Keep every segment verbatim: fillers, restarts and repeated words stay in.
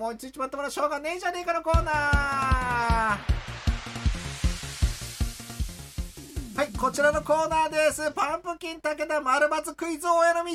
思いついちまったものしょうがねえじゃねえかのコーナー。はい、こちらのコーナーです。パンプキン武田丸×クイズ王への道。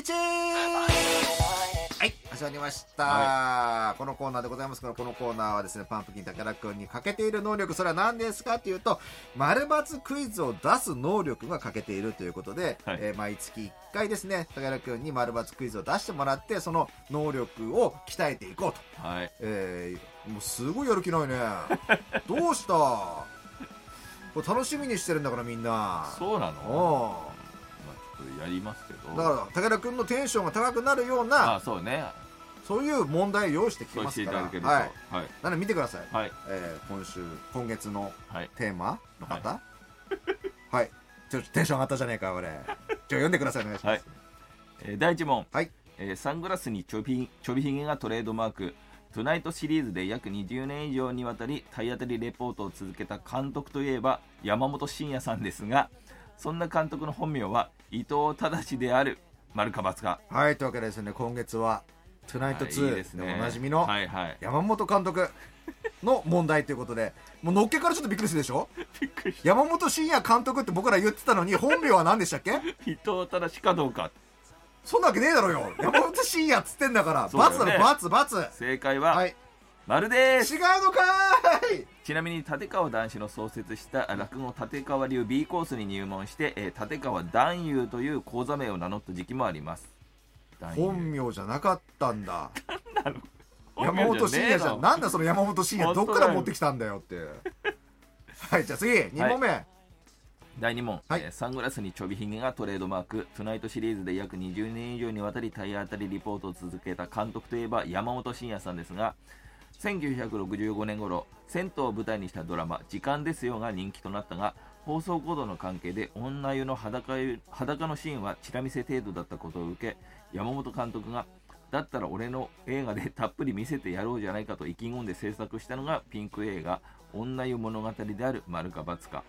はい、始まりました、はい、このコーナーでございますから、このコーナーはですね、パンプキン武田くんに欠けている能力、それは何ですかというと、丸×クイズを出す能力が欠けているということで、はい、えー、毎月いっかいですね、武田くんに丸×クイズを出してもらって、その能力を鍛えていこうと。はい、えー、もうすごいやる気ないね。どうした？これ楽しみにしてるんだからみんな。 そうなの？やりますけど、 だから武田君のテンションが高くなるような、 あ、そうね、 そういう問題を用意してきますから、はい、はい、なので見てください、はい、えー、今週今月のテーマの方、はい、はい、ちょっとテンション上がったじゃねえか俺。ちょ読んでください、お願いします、はい、 えー、だいいち問、はい、えー、サングラスにちょびちょびひげがトレードマーク、トゥナイトシリーズで約にじゅうねん以上にわたり体当たりレポートを続けた監督といえば山本慎也さんですが、そんな監督の本名は伊藤忠である、丸か×か。 はい、というわけでですね、今月はトゥナイトツーでおなじみの山本監督の問題ということで、もうのっけからちょっとびっくりするでしょ。びっくり。山本慎也監督って僕ら言ってたのに、本名は何でしたっけ？ 伊藤忠かどうか。 そんなわけねえだろよ。山本慎也っつってんだから。×だろ、×、×。 正解は、はい、丸です。 違うのかーい。 ちなみに立川談志の創設した落語立川流 B コースに入門して、えー、立川談友という講座名を名乗った時期もあります。 本名じゃなかったんだ。山本慎也じゃん。なんだその山本慎也、どっから持ってきたんだよって。はい、じゃあ次に問目、はい、 だいに問、はい、えー、サングラスにちょびひげがトレードマーク、トゥナイトシリーズで約にじゅうねん以上にわたり体当たりリポートを続けた監督といえば山本慎也さんですが、せんきゅうひゃくろくじゅうごねん頃、銭湯を舞台にしたドラマ時間ですよが人気となったが、放送コードの関係で女湯の 裸, 裸のシーンはチラ見せ程度だったことを受け、山本監督がだったら俺の映画でたっぷり見せてやろうじゃないかと意気込んで制作したのがピンク映画女湯物語である、丸か×か。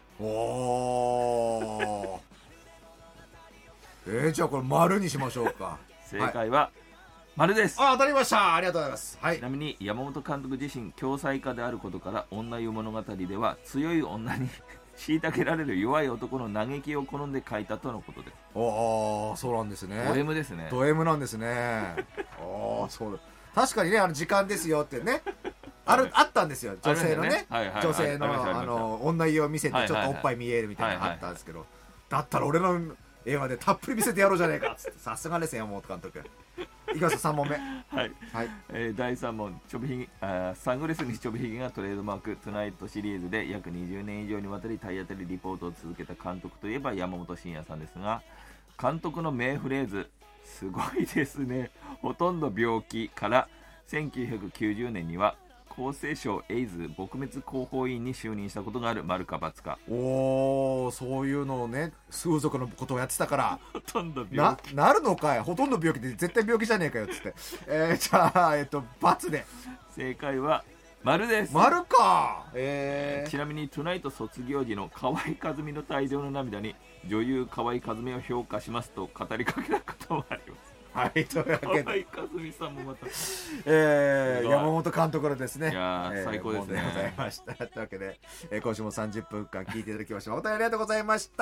おーえー、じゃあこれ丸にしましょうか。 正解は、はい、丸です。 あ、当たりました。ありがとうございます、はい、 ちなみに山本監督自身共済家であることから、女湯物語では強い女に虐げられる弱い男の嘆きを好んで書いたとのことです。 ああ、そうなんですね。 ド M ですね。 ド M なんですね。ああ、そうだ。確かにね、あの時間ですよってね、あるあったんですよ、女性のね、ね、はいはいはい、女性のあの女湯を見せてちょっとおっぱい見えるみたいなのがあったんですけど、だったら俺の映画でたっぷり見せてやろうじゃねえかっつって、さすがですね、山本監督。いきますよ、さん問目。はい、 はい、えー、だいさん問、ちょびひげあサングラスにちょびひげがトレードマーク、トゥナイトシリーズで約にじゅうねん以上にわたり体当たりリポートを続けた監督といえば山本慎也さんですが、監督の名フレーズ、すごいですね、ほとんど病気からせんきゅうひゃくきゅうじゅうねんには厚生省エイズ撲滅広報委員に就任したことがある、丸か×か。 おー、そういうのをね、風俗のことをやってたからほとんど病気な, なるのかい。ほとんど病気で絶対病気じゃねえかよっつって、えー、じゃあ、えっと、×で。 正解は丸です。 丸か、えー、 ちなみにトゥナイト卒業時の河合和美の大量の涙に女優河合和美を評価しますと語りかけたこともあります。 はい、というわけで河合和美さんもまた、 えー、山本監督のですね、 いや、えー、最高ですね。 問題ございました。というわけで、えー、今週もさんじゅっぷんかん聞いていただきました。お便りありがとうございました。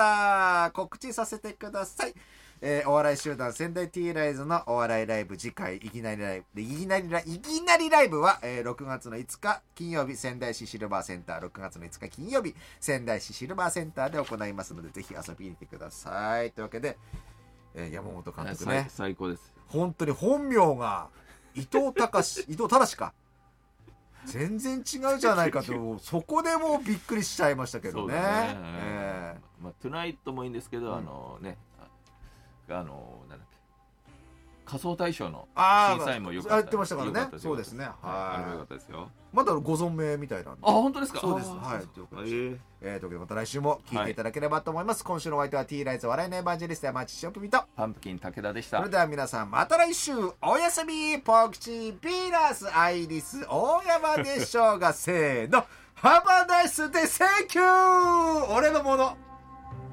告知させてください。えー、お笑い集団仙台 T ライズのお笑いライブ、次回いきなりライブいきなりライブいきなりライブは、えー、ろくがつのいつか金曜日、仙台市シルバーセンター、ろくがつのいつか金曜日、仙台市シルバーセンターで行いますので、ぜひ遊びに来てください。というわけで、えー、山本監督ね、 最高です。 本当に本名が伊藤隆伊藤忠か全然違うじゃないかとそこでもうびっくりしちゃいましたけどね。 えーまあ、トゥナイトもいいんですけど、うん、あのねあのなんだっけ、仮装大賞の審査員もよかった。 やってましたからね。そうですね。はい。 あれもよかったですよ。 まだご存命みたいなんで。 あ、本当ですか。 そうです。はい。ということで、えー、えー、ということでまた来週も聞いていただければと思います。はい、今週のお相手は T ライズ笑いのエヴァンジェリスト山地ショップミとパンプキン武田でした。 それでは皆さんまた来週おやすみ。ポクチピーナスアイリス大山でしょうがせーの。ハバナイスでセンキュー。俺のもの。